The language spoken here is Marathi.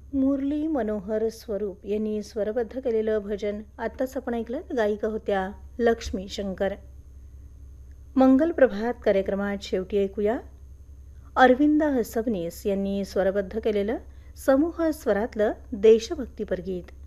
मुरली मनोहर स्वरूप यांनी स्वरबद्ध केलेलं भजन आत्ताच आपण ऐकलं. गायिका होत्या लक्ष्मी शंकर. मंगल प्रभात कार्यक्रमात शेवटी ऐकूया अरविंद सबनीस यांनी स्वरबद्ध केलेलं समूह स्वरातलं देशभक्तीपर गीत.